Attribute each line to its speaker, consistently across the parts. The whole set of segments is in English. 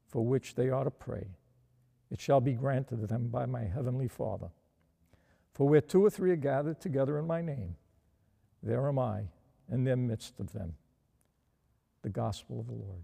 Speaker 1: for which they are to pray, it shall be granted to them by my heavenly Father. For where two or three are gathered together in my name, there am I in the midst of them. The gospel of the Lord.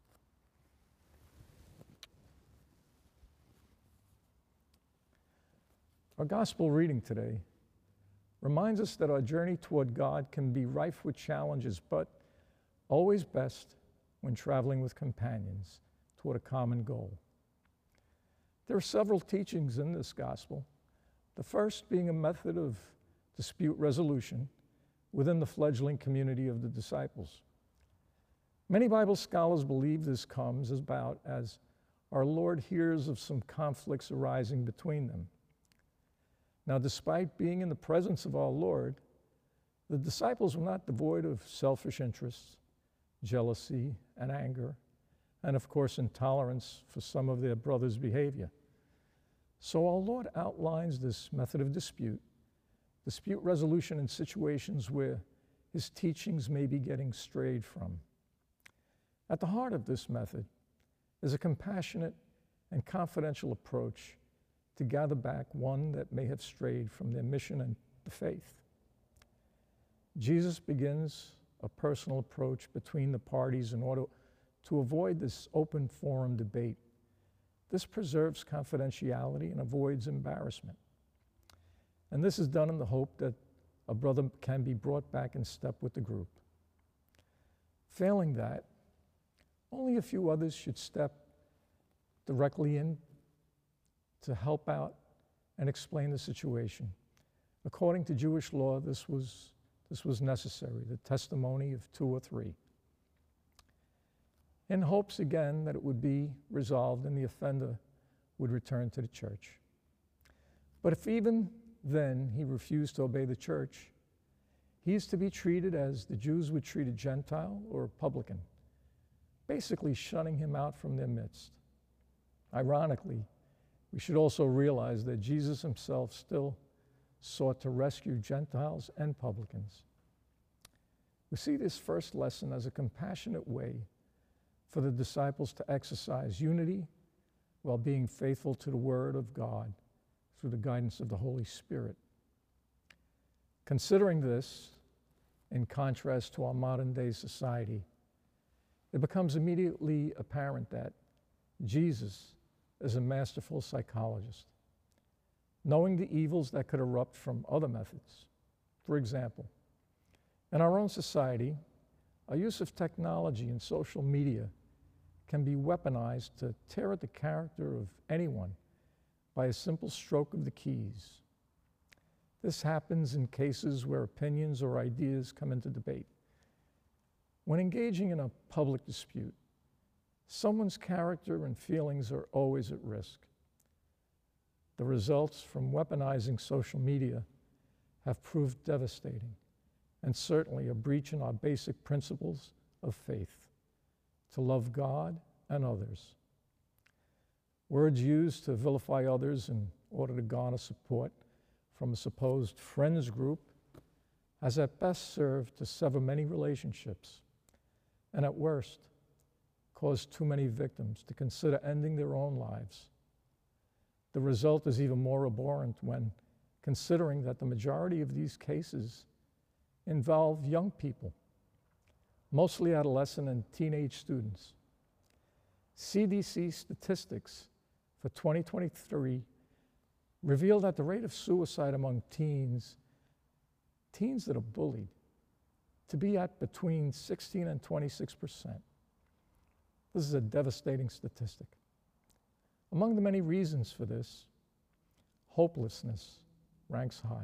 Speaker 1: Our gospel reading today reminds us that our journey toward God can be rife with challenges, but always best when traveling with companions toward a common goal. There are several teachings in this gospel, the first being a method of dispute resolution within the fledgling community of the disciples. Many Bible scholars believe this comes about as our Lord hears of some conflicts arising between them. Now, despite being in the presence of our Lord, the disciples were not devoid of selfish interests, jealousy, and anger, and of course, intolerance for some of their brothers' behavior. So our Lord outlines this method of dispute resolution in situations where his teachings may be getting strayed from. At the heart of this method is a compassionate and confidential approach to gather back one that may have strayed from their mission and the faith. Jesus begins a personal approach between the parties in order to avoid this open forum debate. This preserves confidentiality and avoids embarrassment. And this is done in the hope that a brother can be brought back in step with the group. Failing that, only a few others should step directly in to help out and explain the situation. According to Jewish law, this was necessary, the testimony of two or three, in hopes again that it would be resolved and the offender would return to the church. But if even then he refused to obey the church, he is to be treated as the Jews would treat a Gentile or a publican, basically shunning him out from their midst. Ironically, we should also realize that Jesus himself still sought to rescue Gentiles and publicans. We see this first lesson as a compassionate way for the disciples to exercise unity while being faithful to the Word of God through the guidance of the Holy Spirit. Considering this, in contrast to our modern-day society, it becomes immediately apparent that Jesus is a masterful psychologist, knowing the evils that could erupt from other methods. For example, in our own society, our use of technology and social media can be weaponized to tear at the character of anyone by a simple stroke of the keys. This happens in cases where opinions or ideas come into debate. When engaging in a public dispute, someone's character and feelings are always at risk. The results from weaponizing social media have proved devastating, and certainly a breach in our basic principles of faith, to love God and others. Words used to vilify others in order to garner support from a supposed friends group has at best served to sever many relationships, and at worst, caused too many victims to consider ending their own lives. The result is even more abhorrent when considering that the majority of these cases involve young people, mostly adolescent and teenage students. CDC statistics for 2023 reveal that the rate of suicide among teens that are bullied, to be at between 16 and 26%. This is a devastating statistic. Among the many reasons for this, hopelessness ranks high.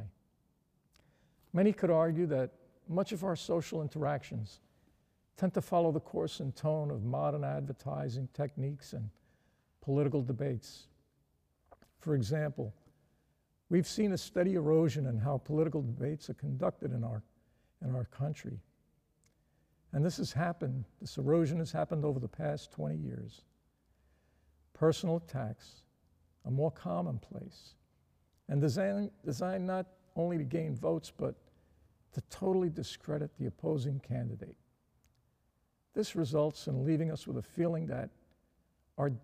Speaker 1: Many could argue that much of our social interactions tend to follow the course and tone of modern advertising techniques and political debates. For example, we've seen a steady erosion in how political debates are conducted in our country. And this erosion has happened over the past 20 years. Personal attacks are more commonplace and designed not only to gain votes, but to totally discredit the opposing candidate. This results in leaving us with a feeling that our